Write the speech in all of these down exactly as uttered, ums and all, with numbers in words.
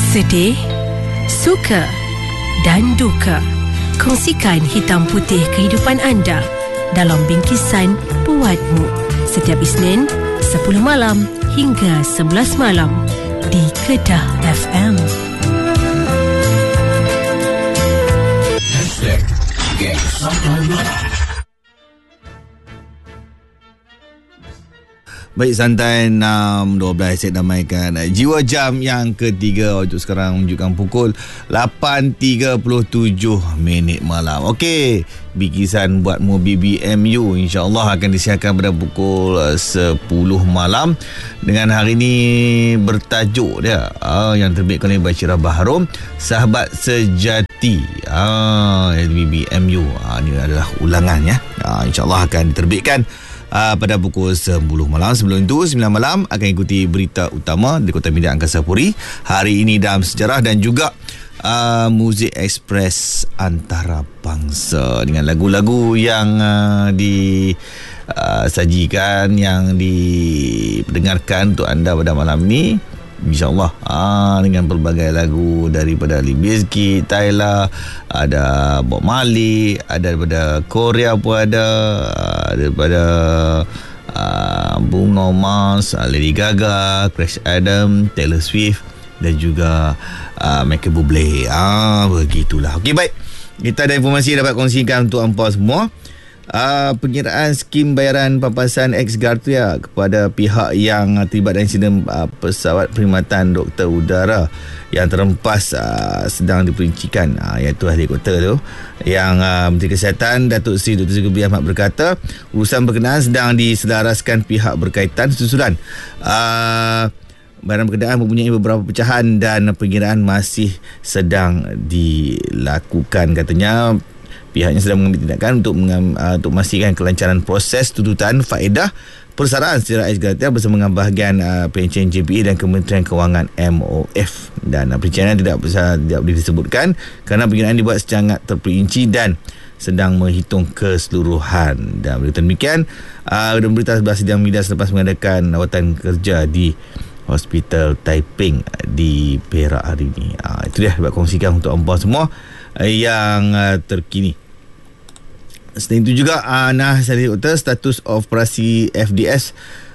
Sedih, suka dan duka. Kongsikan hitam putih kehidupan anda dalam bingkisan Buatmu setiap Isnin sepuluh malam hingga sebelas malam di Kedah F M. Hashtag Geng Santai. Baik, santai enam dua belas saya damaikan Jiwa Jam yang ketiga untuk sekarang menunjukkan pukul lapan tiga puluh tujuh minit malam. Okey, bingkisan Buatmu B B M U insya-Allah akan disiarkan pada pukul sepuluh malam dengan hari ini bertajuk dia ah, yang terbitkan oleh Bashirah Baharom, Sahabat Sejati. Ah, B B M U. Ah, ini adalah ulangan ya. Ah, insya-Allah akan diterbitkan Uh, pada pukul sepuluh malam. Sebelum itu sembilan malam akan ikuti berita utama di Kota Medan Angkasa Puri, Hari Ini Dalam Sejarah, dan juga uh, Muzik Ekspres Antarabangsa dengan lagu-lagu yang uh, disajikan, uh, yang didengarkan untuk anda pada malam ini. InsyaAllah ah, dengan pelbagai lagu daripada Limp Bizkit, Tyla, ada Bob Marley, ada daripada Korea pun ada, daripada uh, Bruno Mars, Lady Gaga, Crash Adam, Taylor Swift dan juga uh, Michael Bublé. Ah, begitulah. Okey, baik. Kita ada informasi dapat kongsikan untuk anda semua. Uh, pengiraan skim bayaran pampasan ex-Gartria kepada pihak yang uh, terlibat dalam insiden uh, pesawat perkhidmatan doktor udara yang terhempas uh, sedang diperincikan, uh, iaitu helikopter tu, yang uh, Menteri Kesihatan Datuk Seri Doktor Zulkifli Ahmad berkata urusan berkenaan sedang diselaraskan pihak berkaitan susulan uh, bayaran berkenaan mempunyai beberapa pecahan dan pengiraan masih sedang dilakukan. Katanya pihaknya sedang mengambil tindakan untuk mengam, uh, untuk memastikan kelancaran proses tuntutan faedah persaraan secara ex-gratia bersama dengan bahagian uh, perancangan J P A dan Kementerian Kewangan M O F. Dan uh, perancangan tidak bisa tidak boleh disebutkan kerana pengiraan dibuat secara terperinci dan sedang menghitung keseluruhan. Dan berita demikian uh, berita sebelah sidang media selepas mengadakan lawatan kerja di Hospital Taiping di Perak hari ini. Uh, itu dia dapat kongsikan untuk anda semua yang uh, terkini. Selain itu juga uh, nah helikopter status operasi F D S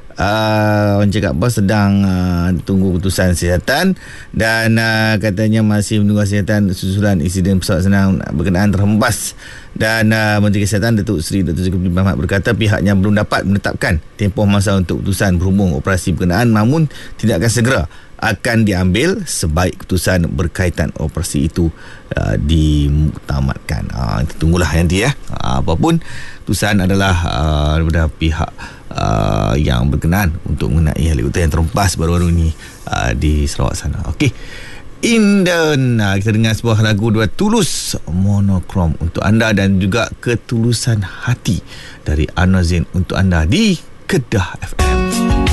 uh, orang cakap apa sedang uh, tunggu keputusan kesihatan, dan uh, katanya masih menunggu kesihatan susulan insiden pesawat senang berkenaan terhempas. Dan uh, Menteri Kesihatan Datuk Seri Doktor Zulkifli Ahmad berkata pihaknya belum dapat menetapkan tempoh masa untuk keputusan berhubung operasi berkenaan, namun tindakan segera akan diambil sebaik keputusan berkaitan operasi itu uh, dimuktamadkan. Uh, kita tunggulah nanti ya. Uh, apapun keputusan adalah uh, daripada pihak uh, yang berkenaan untuk mengenai helikopter yang terhempas baru-baru ini uh, di Sarawak sana. Okey. Inden, uh, kita dengar sebuah lagu dua Tulus Monokrom untuk anda dan juga Ketulusan Hati dari Anwar Zain untuk anda di Kedah F M.